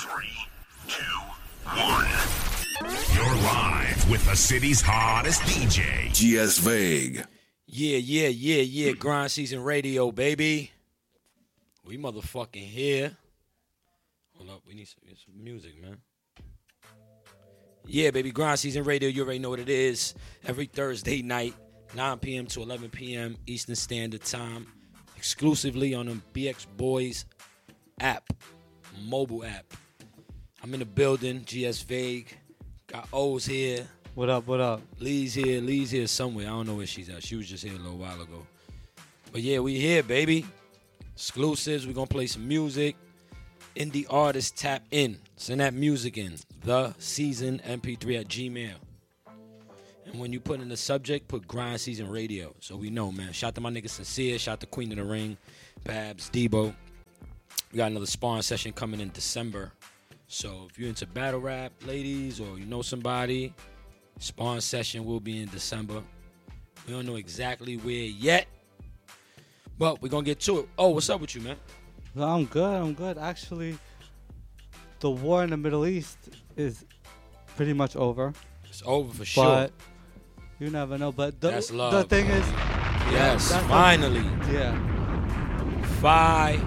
3, 2, 1. You're live with the city's hottest DJ, GS Vague. Yeah. Grind Season Radio, baby. We motherfucking here. Hold up, we need some music, man. Yeah, baby, Grind Season Radio, you already know what it is. Every Thursday night, 9 p.m. to 11 p.m. Eastern Standard Time, exclusively on the BX Boys app, mobile app. I'm in the building, GS Vague. Got O's here. What up? Lee's here somewhere. I don't know where she's at. She was just here a little while ago. But yeah, we here, baby. Exclusives. We're going to play some music. Indie artists tap in. Send that music in. The Season MP3 at Gmail. And when you put in the subject, put Grind Season Radio. So we know, man. Shout to my nigga Sincere. Shout to Queen of the Ring. Babs, Debo. We got another sparring session coming in December. So if you're into battle rap, ladies, or you know somebody, sparring session will be in December. We don't know exactly where yet. But we're going to get to it. Oh, what's up with you, man? I'm good. Actually, the war in the Middle East is pretty much over. It's over for sure. But you never know. But that's love. The thing is... Yes, finally. Finally.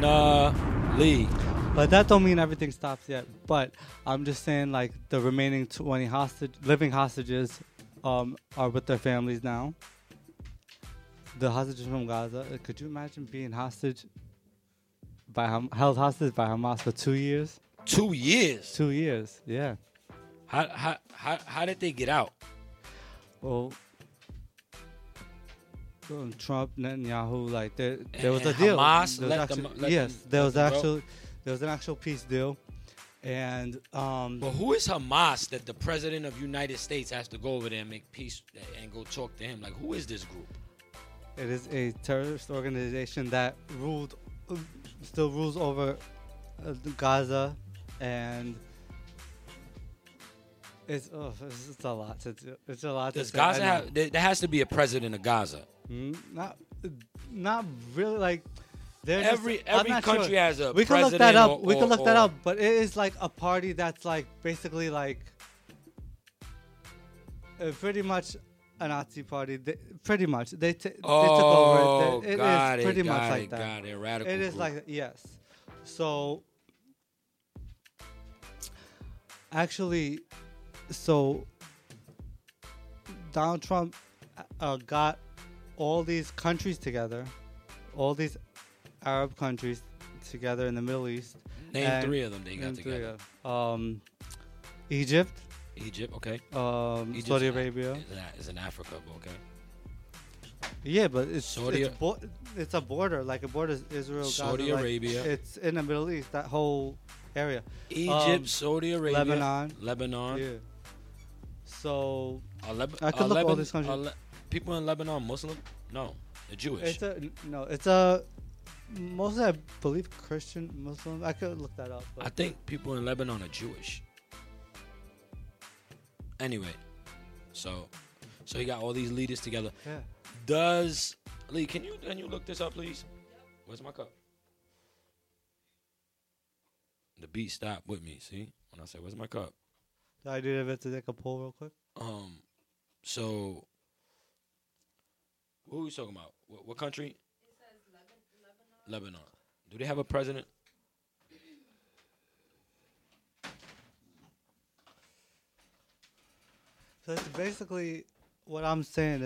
But that don't mean everything stops yet. But I'm just saying, like, the remaining 20 living hostages are with their families now. The hostages from Gaza. Could you imagine being held hostage by Hamas for 2 years? 2 years? 2 years, yeah. How did they get out? Well, Trump, Netanyahu, like there was a deal. Hamas there was an actual peace deal, and But who is Hamas that the president of the United States has to go over there and make peace and go talk to him? Like, who is this group? It is a terrorist organization that still rules over Gaza, and it's a lot to do. It's a lot. Does Gaza have? There has to be a president of Gaza. Not really. Like every country has a we president. Can look that up. We can look that up. But it is like a party that's like basically like pretty much a Nazi party. Pretty much they took over. It is pretty much like that. Got it. Radical. It is group. like yes. So actually, Donald Trump got all these countries together, all these Arab countries together in the Middle East. Name three of them they got together. Egypt, okay. Saudi Arabia. It's in Africa, but okay. Yeah, but it's a border, like a border Israel, Saudi Gaza, Arabia. It's in the Middle East, that whole area. Egypt, Saudi Arabia, Lebanon. Yeah. So I could look at all these countries. People in Lebanon Muslim? No, they're Jewish. It's a mostly, I believe, Christian Muslim. I could look that up. I think people in Lebanon are Jewish. Anyway, so you got all these leaders together. Yeah. Lee, can you look this up, please? Where's my cup? The beat stopped with me. See, when I say where's my cup? The idea of it to take a poll real quick. So who are we talking about? What country? It says Lebanon. Do they have a president? So it's basically what I'm saying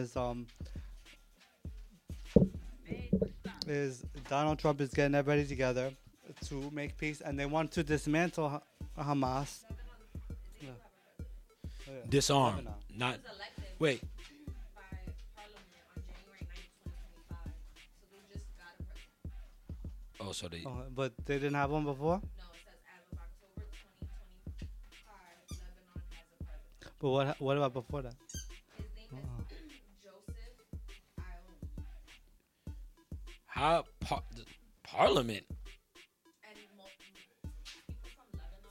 is Donald Trump is getting everybody together to make peace, and they want to dismantle Hamas. Yeah. Disarm. Lebanon. Not. Wait. by Parliament on January 9th, 2025. So they just got a president. Oh, so they. But they didn't have one before? No, it says as of October 2025, Lebanon has a president. But what about before that? His name is Joseph Aoun. How Parliament? And people from Lebanon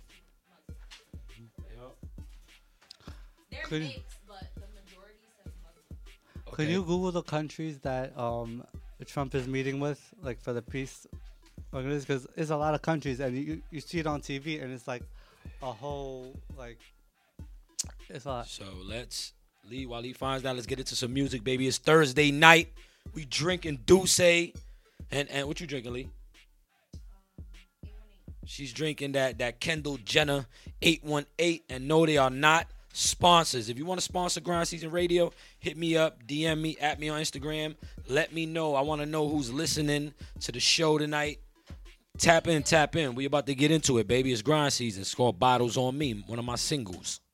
are Muslim. They're Could- mixed, but the majority says Muslim. Can you Google the countries that Trump is meeting with, like for the peace because it's a lot of countries, and you see it on TV, and it's like a whole like it's a lot. So let's Lee. While he finds out, let's get into some music, baby. It's Thursday night. We drinking Douce, and what you drinking, Lee? 818. She's drinking that Kendall Jenner 818, and no, they are not sponsors. If you want to sponsor Grind Season Radio, hit me up, DM me, at me on Instagram. Let me know. I want to know who's listening to the show tonight. Tap in. We about to get into it, baby. It's Grind Season. It's called Bottles on Me, one of my singles.